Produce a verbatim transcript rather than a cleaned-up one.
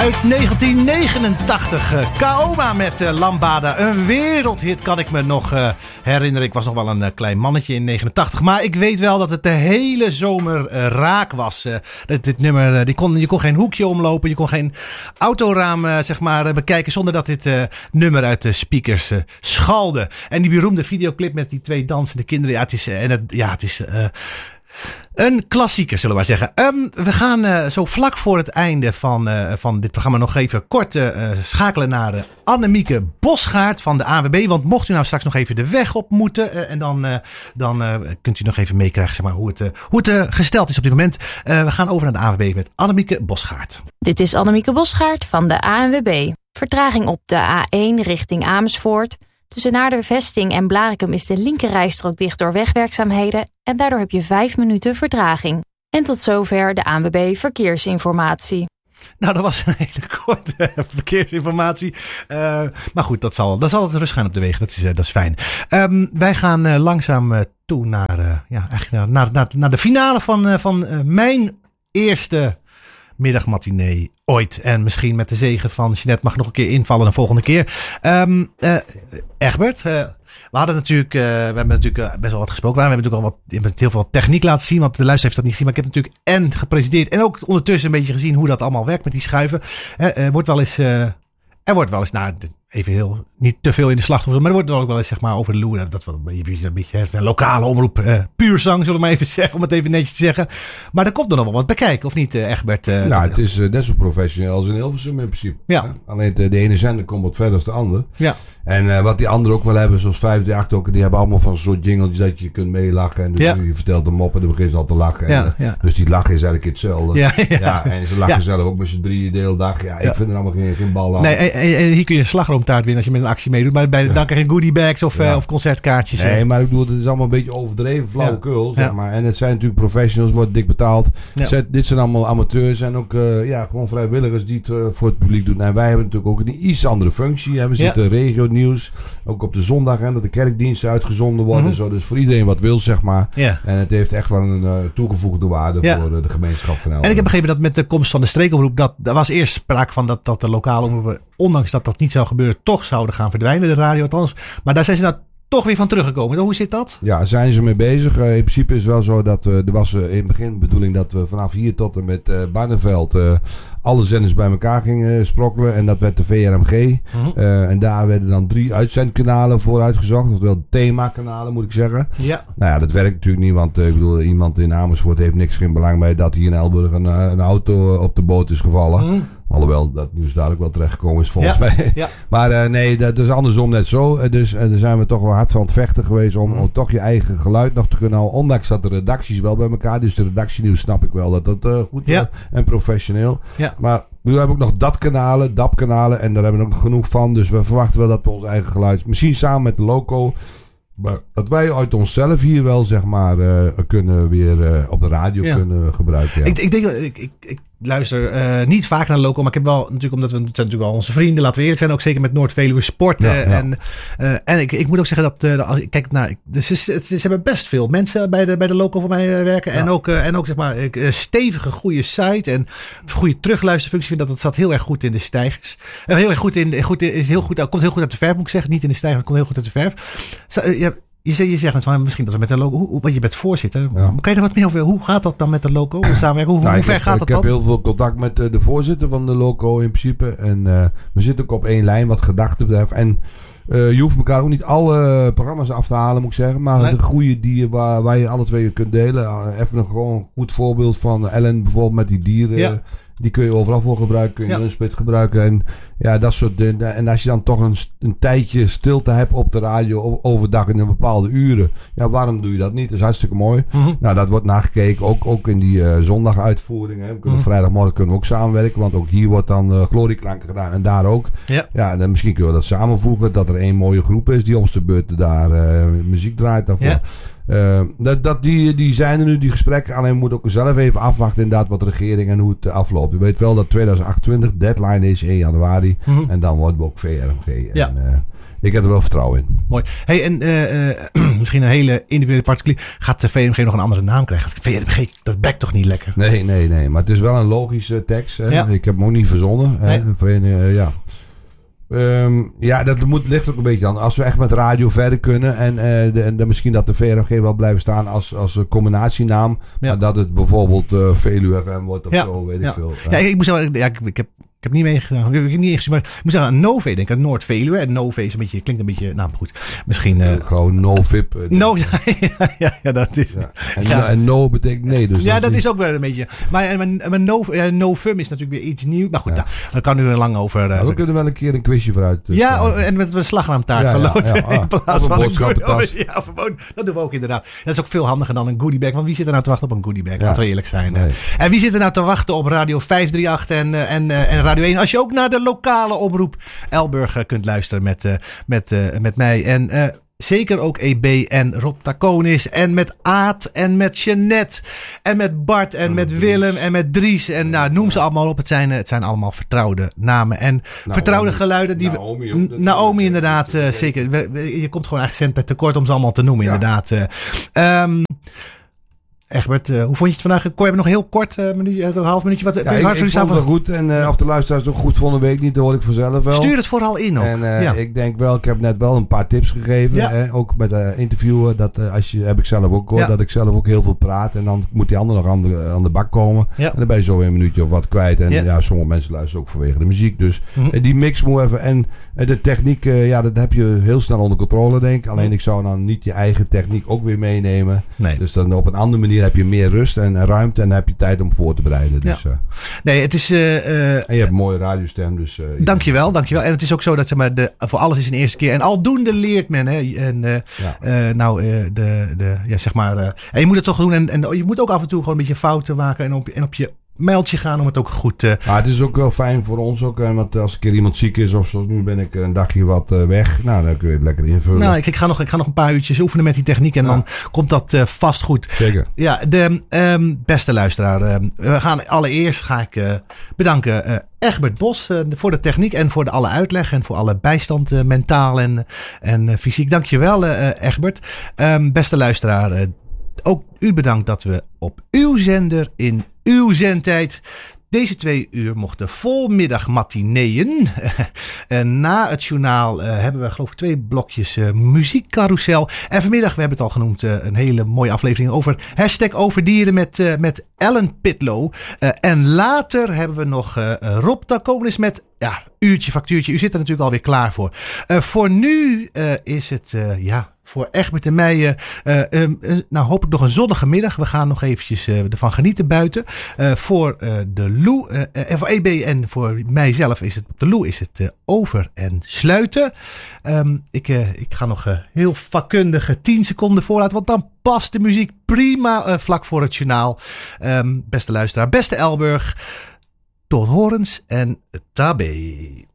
Uit negentien negenentachtig. Uh, Kaoma met uh, Lambada. Een wereldhit kan ik me nog uh, herinneren. Ik was nog wel een uh, klein mannetje in negenentachtig. Maar ik weet wel dat het de hele zomer uh, raak was. Uh, dit, dit nummer, uh, die kon, je kon geen hoekje omlopen. Je kon geen autoraam uh, zeg maar, uh, bekijken zonder dat dit uh, nummer uit de speakers uh, schalde. En die beroemde videoclip met die twee dansende kinderen. Ja, het is... Uh, en het, ja, het is uh, een klassieker, zullen we maar zeggen. Um, we gaan uh, zo vlak voor het einde van, uh, van dit programma nog even kort uh, schakelen naar uh, Annemieke Bosgaard van de A N W B. Want mocht u nou straks nog even de weg op moeten, uh, en dan, uh, dan uh, kunt u nog even meekrijgen zeg maar, hoe het, uh, hoe het uh, gesteld is op dit moment. Uh, we gaan over naar de A N W B met Annemieke Bosgaard. Dit is Annemieke Bosgaard van de A N W B. Vertraging op de A één richting Amersfoort. Tussen Naardervesting en Blaricum is de linkerrijstrook dicht door wegwerkzaamheden en daardoor heb je vijf minuten vertraging. En tot zover de A N W B Verkeersinformatie. Nou, dat was een hele korte verkeersinformatie. Uh, maar goed, dat zal, dat zal het rust gaan op de wegen. Dat is, uh, dat is fijn. Um, wij gaan uh, langzaam uh, toe naar, uh, ja, eigenlijk naar, naar, naar, naar de finale van, uh, van uh, mijn eerste middagmatinee ooit. En misschien met de zegen van Jeanette mag nog een keer invallen de volgende keer. Um, uh, Egbert, uh, we hadden natuurlijk, uh, we hebben natuurlijk uh, best wel wat gesproken. We hebben natuurlijk al wat, met heel veel techniek laten zien, want de luisteraar heeft dat niet gezien. Maar ik heb natuurlijk en gepresenteerd en ook ondertussen een beetje gezien hoe dat allemaal werkt met die schuiven. Uh, uh, wordt wel eens, uh, er wordt wel eens, nou, even heel, niet te veel in de slachtoffer, maar er wordt ook wel eens zeg maar over de loer. Dat was een beetje, een beetje een lokale omroep, uh, puur zang, zullen we maar even zeggen, om het even netjes te zeggen. Maar er komt er nog wel wat bij kijken, of niet, uh, Egbert? Uh, nou, het is uh, net zo professioneel als in Hilversum in principe. Ja. Hè? Alleen de, de ene zender komt wat verder dan de ander. Ja. En uh, wat die anderen ook wel hebben, zoals vijf drie acht ook, die hebben allemaal van een soort jingletjes dat je kunt meelachen. En dus ja. je vertelt hem op en dan begint ze al te lachen. Ja, en, ja. Dus die lachen is eigenlijk hetzelfde. Ja, ja. ja en ze lachen ja. zelf ook met z'n drieën de hele dag. Ja, ik ja. vind er allemaal geen, geen bal aan. Nee, en, en hier kun je een slagroomtaart winnen als je met een actie meedoet. Maar bij de dank geen goodiebags of, ja. uh, of concertkaartjes. Nee, uh. maar ik bedoel, het is allemaal een beetje overdreven, flauwekul. Ja. Zeg Ja. maar. En het zijn natuurlijk professionals, worden dik betaald. Ja. Zet, dit zijn allemaal amateurs en ook uh, ja, gewoon vrijwilligers die het uh, voor het publiek doen. En wij hebben natuurlijk ook een iets andere functie. Hè. We zitten ja. regio nieuws, ook op de zondag. En dat de kerkdiensten uitgezonden worden. Mm-hmm. Zo, dus voor iedereen wat wil, zeg maar. Ja. En het heeft echt wel een uh, toegevoegde waarde ja. voor uh, de gemeenschap van Elden. En ik heb begrepen dat met de komst van de streekomroep, dat er was eerst sprake van dat, dat de lokale omroepen, ondanks dat dat niet zou gebeuren, toch zouden gaan verdwijnen, de radio althans. Maar daar zijn ze nou toch weer van teruggekomen. Hoe zit dat? Ja, zijn ze mee bezig. Uh, in principe is het wel zo dat uh, er was uh, in het begin de bedoeling dat we vanaf hier tot en met uh, Barneveld uh, alle zenders bij elkaar gingen sprokkelen. En dat werd de V R M G. Mm-hmm. Uh, en daar werden dan drie uitzendkanalen voor uitgezocht. Oftewel themakanalen, moet ik zeggen. Ja. Nou ja, dat werkt natuurlijk niet. Want uh, ik bedoel, iemand in Amersfoort heeft niks geen belang bij dat hier in Elburg een, een auto op de boot is gevallen. Mm-hmm. Alhoewel dat nieuws dadelijk wel terechtgekomen is volgens ja, mij. Ja. Maar uh, nee, dat is andersom net zo. Uh, dus uh, daar zijn we toch wel hard van het vechten geweest om, mm. om toch je eigen geluid nog te kunnen houden. Ondanks dat de redacties wel bij elkaar. Dus de redactienieuws snap ik wel dat dat uh, goed is. Ja. En professioneel. Ja. Maar we hebben ook nog dat kanalen, D A P-kanalen. En daar hebben we ook nog genoeg van. Dus we verwachten wel dat we ons eigen geluid, misschien samen met de loco, maar dat wij uit onszelf hier wel, zeg maar, uh, kunnen weer uh, op de radio ja. kunnen gebruiken. Ja. Ik, ik denk, ik, ik, ik luister uh, niet vaak naar de loco, maar ik heb wel natuurlijk, omdat we, het zijn natuurlijk al onze vrienden, laten we eerlijk zijn, ook zeker met Noord-Veluwe Sport. Ja, uh, ja. En, uh, en ik, ik moet ook zeggen dat, uh, als ik kijk naar, dus ze, ze, ze hebben best veel mensen bij de, bij de loco voor mij uh, werken. Ja. En ook, uh, en ook zeg maar, uh, stevige, goede site en goede terugluisterfunctie. Ik vind dat dat zat heel erg goed in de stijgers. Uh, heel erg goed in, goed, is heel goed, komt heel goed uit de verf, moet ik zeggen. Niet in de stijger, maar komt heel goed uit de verf. Zo, uh, ja, Je zegt, je zegt van, misschien dat we met de loco, hoe, want je bent voorzitter. Ja. Kan je er wat meer over? Hoe gaat dat dan met de loco? Hoe, samenwerken? hoe, nou, hoe ver heb, gaat dat dan? Ik dan? heb heel veel contact met uh, de voorzitter van de loco in principe. En uh, we zitten ook op één lijn wat gedachten betreft. En uh, je hoeft elkaar ook niet alle programma's af te halen, moet ik zeggen. Maar nee. de goede die waar, waar je alle twee kunt delen. Uh, even een gewoon goed voorbeeld van Ellen bijvoorbeeld met die dieren. Ja. Die kun je overal voor gebruiken. Kun je ja. een split gebruiken. En ja, dat soort dingen. En als je dan toch een, een tijdje stilte hebt op de radio overdag in een bepaalde uren. Ja, waarom doe je dat niet? Dat is hartstikke mooi. Mm-hmm. Nou, dat wordt nagekeken. Ook, ook in die uh, zondaguitvoering. Hè. We kunnen mm-hmm. vrijdagmorgen kunnen we ook samenwerken. Want ook hier wordt dan uh, glorieklanken gedaan. En daar ook. Ja. Ja, en dan misschien kunnen we dat samenvoegen. Dat er één mooie groep is die om de beurt daar uh, muziek draait daarvoor. Ja. Uh, dat, dat die, die zijn er nu, die gesprekken. Alleen we moeten ook zelf even afwachten inderdaad wat de regering en hoe het afloopt. U weet wel dat twintig achtentwintig deadline is, één januari. Mm-hmm. En dan wordt we ook V R M G. Ja. En, uh, ik heb er wel vertrouwen in. Mooi. Hey, en uh, uh, misschien een hele individuele particulier. Gaat de V R M G nog een andere naam krijgen? V R M G, dat bekt toch niet lekker? Nee, nee, nee. Maar het is wel een logische tekst. Hè? Ja. Ik heb hem ook niet verzonnen. Nee. Hè? Uh, ja. Um, ja, dat moet, ligt ook een beetje aan. Als we echt met radio verder kunnen. En, uh, de, de, misschien dat de V R M G wel blijven staan als, als een combinatienaam. Ja. Maar dat het bijvoorbeeld uh, Veluwe F M wordt of ja. zo, weet ja. ik veel. Ja, ja ik moet zeggen, ja, ik, ik heb... Ik heb niet meegedaan. Ik heb niet gezien, maar ik moet zeggen aan Nove. Denk aan Noord-Veluwe. En Nove is een beetje, klinkt een beetje, nou goed. Misschien. Uh, Gewoon no-vip. Uh, no, ja, ja, ja, ja, dat is. Ja. En, ja. en no betekent nee. Dus ja, dat, dat is is ook wel een beetje. Maar, maar, maar no, uh, no-fum is natuurlijk weer iets nieuws. Maar goed, ja. daar kan u er lang over. Uh, ja, we kunnen wel een keer een quizje vooruit. Dus ja, oh, en met een slagraamtaart ja, verloten. Ja, ja. Ah, in plaats van een goodie. Ja, verboden. Dat doen we ook inderdaad. Dat is ook veel handiger dan een goodiebag. Want wie zit er nou te wachten op een goodiebag? Ja. Laten we eerlijk zijn. Nee. En wie zit er nou te wachten op Radio vijf drie acht en, en, en Radio één? Als je ook naar de lokale omroep Elburg kunt luisteren met, uh, met, uh, met mij. En uh, zeker ook E B en Rob Taconis. En met Aad en met Jeannette. En met Bart en oh, met Dries. Willem en met Dries. En nou, noem ze allemaal op. Het zijn, het zijn allemaal vertrouwde namen. En Naomi, vertrouwde geluiden. Die Naomi, we, Naomi, Naomi inderdaad. Uh, zeker. We, we, je komt gewoon eigenlijk centen tekort om ze allemaal te noemen. Ja. Inderdaad. Uh, um, Egbert, uh, hoe vond je het vandaag? Kon je hebben nog heel kort, uh, minu- uh, een half minuutje wat? Ja, ik, ik vond het wel goed. En uh, of de luisteraars het ook goed vonden, weet ik niet. Dat hoor ik vanzelf wel. Stuur het vooral in ook. En uh, ja. ik denk wel, ik heb net wel een paar tips gegeven. Ja. Hè? Ook met uh, interviewen. Dat uh, als je, heb ik zelf ook gehoord. Ja. Dat ik zelf ook heel veel praat. En dan moet die ander nog aan de, aan de bak komen. Ja. En dan ben je zo een minuutje of wat kwijt. En ja, ja sommige mensen luisteren ook vanwege de muziek. Dus mm-hmm. die mix moet even. En de techniek, uh, ja, dat heb je heel snel onder controle, denk ik. Alleen ik zou dan niet je eigen techniek ook weer meenemen. Nee. Dus dan op een andere manier heb je meer rust en ruimte en dan heb je tijd om voor te bereiden. Dus, ja. uh, nee, het is... Uh, uh, en je hebt een mooie radiostem. Dus, uh, dankjewel, dankjewel. En het is ook zo dat zeg maar, de, voor alles is een eerste keer. En aldoende leert men. Hè, en, uh, ja. uh, nou, uh, de, de, ja, zeg maar... Uh, en je moet het toch doen. En, en je moet ook af en toe gewoon een beetje fouten maken. En op, en op je mailtje gaan om het ook goed te... Uh... Maar het is ook wel fijn voor ons ook. Want als een keer iemand ziek is of zo, nu ben ik een dagje wat uh, weg. Nou, dan kun je het lekker invullen. Nou, ik, ik, ga nog, ik ga nog een paar uurtjes oefenen met die techniek. En ja. dan komt dat uh, vast goed. Zeker. Ja, de um, beste luisteraar. Uh, we gaan allereerst ga ik uh, bedanken uh, Egbert Bos uh, voor de techniek en voor de alle uitleg. En voor alle bijstand uh, mentaal en, en uh, fysiek. Dankjewel uh, Egbert. Um, beste luisteraar. Uh, ook u bedankt dat we op uw zender in uw zendtijd deze twee uur mochten volmiddag matineeën. En na het journaal uh, hebben we geloof ik twee blokjes uh, muziekcarousel. En vanmiddag, we hebben het al genoemd, uh, een hele mooie aflevering over hashtag over dieren met, uh, met Ellen Pitlow. Uh, en later hebben we nog uh, Rob Taconis met ja, uurtje factuurtje. U zit er natuurlijk alweer klaar voor. Uh, voor nu uh, is het uh, ja... Voor Egbert en mij, uh, uh, uh, nou hoop ik nog een zonnige middag. We gaan nog eventjes uh, ervan genieten buiten. Uh, voor uh, de Lou, uh, en voor E B en voor mijzelf is het, op de Lou is het uh, over en sluiten. Um, ik, uh, ik ga nog uh, heel vakkundige tien seconden voorlaten, want dan past de muziek prima uh, vlak voor het journaal. Um, beste luisteraar, beste Elburg, tot horens en tabé.